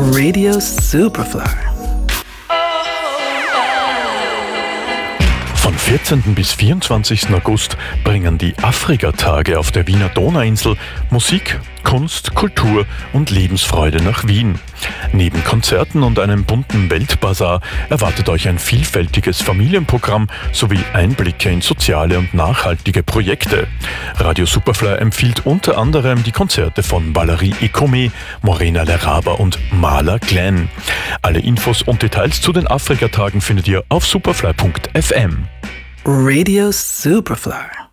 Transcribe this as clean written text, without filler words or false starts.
Radio Superfly. Von 14. bis 24. August bringen die Afrika-Tage auf der Wiener Donauinsel Musik, Kunst, Kultur und Lebensfreude nach Wien. Neben Konzerten und einem bunten Weltbazar erwartet euch ein vielfältiges Familienprogramm sowie Einblicke in soziale und nachhaltige Projekte. Radio Superfly empfiehlt unter anderem die Konzerte von Valerie Ecomé, Morena Leraba und Marla Glenn. Alle Infos und Details zu den Afrika-Tagen findet ihr auf superfly.fm. Radio Superfly.